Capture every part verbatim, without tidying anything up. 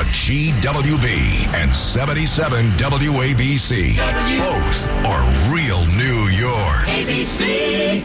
on G W B and seventy-seven W A B C. W- Both are real New York. A B C.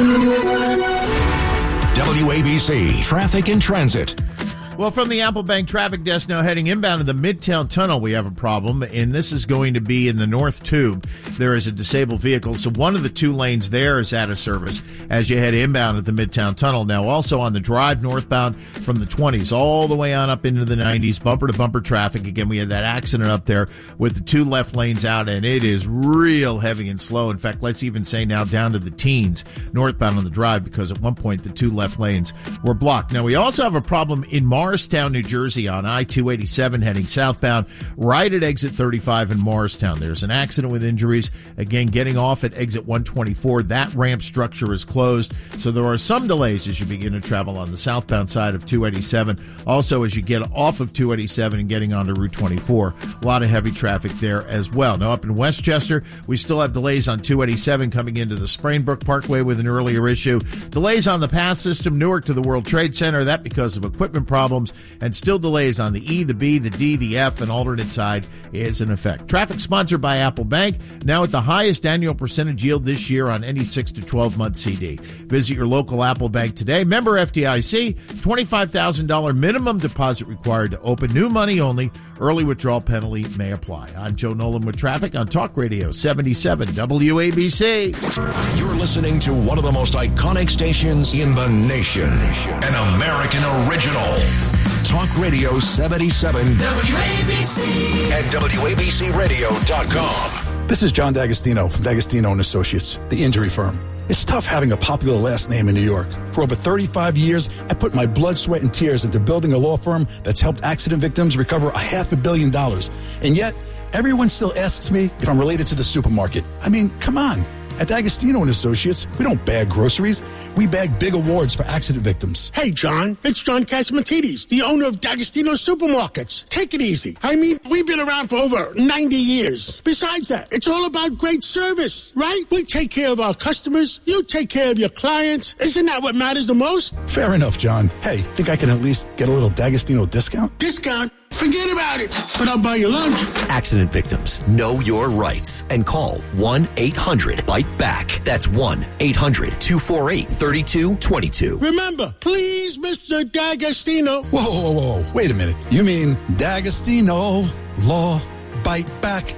W A B C Traffic and Transit. Well, from the Apple Bank traffic desk now heading inbound to the Midtown Tunnel, we have a problem, and this is going to be in the North Tube. There is a disabled vehicle, so one of the two lanes there is out of service as you head inbound at the Midtown Tunnel. Now, also on the drive northbound from the twenties all the way on up into the nineties, bumper-to-bumper traffic. Again, we had that accident up there with the two left lanes out, and it is real heavy and slow. In fact, let's even say now down to the teens northbound on the drive, because at one point the two left lanes were blocked. Now, we also have a problem in Mars. Morristown, New Jersey on I two eighty-seven heading southbound right at exit thirty-five in Morristown. There's an accident with injuries. Again, getting off at exit one twenty-four. That ramp structure is closed, so there are some delays as you begin to travel on the southbound side of two eighty-seven. Also, as you get off of two eighty-seven and getting onto Route twenty-four, a lot of heavy traffic there as well. Now, up in Westchester, we still have delays on two eighty-seven coming into the Sprainbrook Parkway with an earlier issue. Delays on the pass system, Newark to the World Trade Center, that because of equipment problems. And still delays on the E, the B, the D, the F, and alternate side is in effect. Traffic sponsored by Apple Bank, now at the highest annual percentage yield this year on any six to twelve month C D. Visit your local Apple Bank today. Member F D I C, twenty-five thousand dollars minimum deposit required to open. New money only. Early withdrawal penalty may apply. I'm Joe Nolan with traffic on Talk Radio seventy-seven W A B C. You're listening to one of the most iconic stations in the nation. An American original. Talk Radio seventy-seven W A B C and W A B C radio dot com. This is John D'Agostino from D'Agostino and Associates, the injury firm. It's tough having a popular last name in New York. For over thirty-five years, I put my blood, sweat, and tears into building a law firm that's helped accident victims recover a half a billion dollars. And yet, everyone still asks me if I'm related to the supermarket. I mean, come on. At D'Agostino and Associates, we don't bag groceries. We bag big awards for accident victims. Hey, John. It's John Catsimatidis, the owner of D'Agostino Supermarkets. Take it easy. I mean, we've been around for over ninety years. Besides that, it's all about great service, right? We take care of our customers. You take care of your clients. Isn't that what matters the most? Fair enough, John. Hey, think I can at least get a little D'Agostino discount? Discount? Forget about it, but I'll buy you lunch. Accident victims, know your rights and call one eight hundred bite back. That's one eight hundred two four eight three two two two. Remember, please, Mister D'Agostino. Whoa, whoa, whoa, whoa. Wait a minute. You mean D'Agostino Law Bite Back?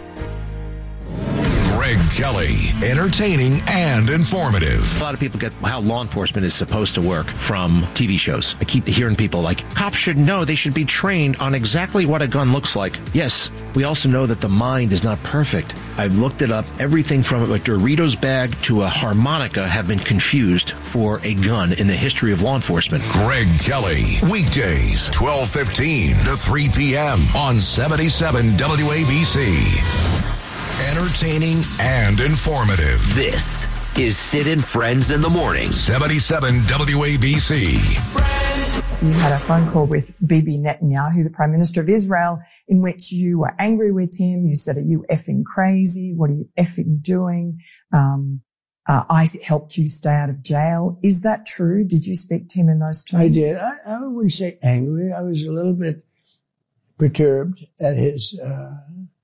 Greg Kelly, entertaining and informative. A lot of people get how law enforcement is supposed to work from T V shows. I keep hearing people like, cops should know, they should be trained on exactly what a gun looks like. Yes, we also know that the mind is not perfect. I've looked it up. Everything from a Doritos bag to a harmonica have been confused for a gun in the history of law enforcement. Greg Kelly, weekdays, twelve fifteen to three p.m. on seventy-seven W A B C. Entertaining and informative. This is Sid and Friends in the Morning. seventy-seven W A B C. You had a phone call with Bibi Netanyahu, the Prime Minister of Israel, in which you were angry with him. You said, are you effing crazy? What are you effing doing? Um, uh, I helped you stay out of jail. Is that true? Did you speak to him in those terms? I did. I, I wouldn't say angry. I was a little bit perturbed at his uh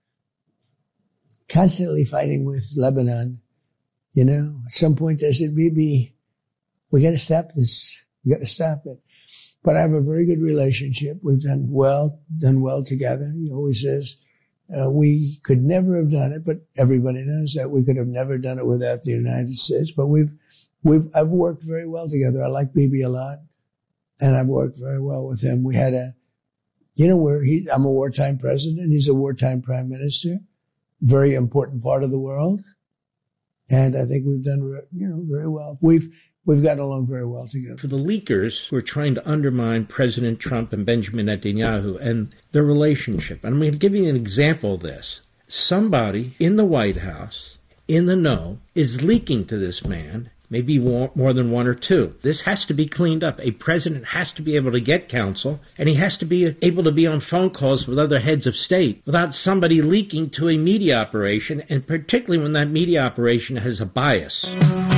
constantly fighting with Lebanon. You know, at some point I said, Bibi, we got to stop this. We got to stop it. But I have a very good relationship. We've done well, done well together. He always says, uh, we could never have done it, but everybody knows that we could have never done it without the United States. But we've, we've, I've worked very well together. I like Bibi a lot, and I've worked very well with him. We had a, you know, where he, I'm a wartime president. He's a wartime prime minister. Very important part of the world. And I think we've done, you know, very well. We've, we've gotten along very well together. For the leakers who are trying to undermine President Trump and Benjamin Netanyahu and their relationship, and I'm going to give you an example of this. Somebody in the White House, in the know, is leaking to this man, maybe more than one or two. This has to be cleaned up. A president has to be able to get counsel, and he has to be able to be on phone calls with other heads of state without somebody leaking to a media operation, and particularly when that media operation has a bias.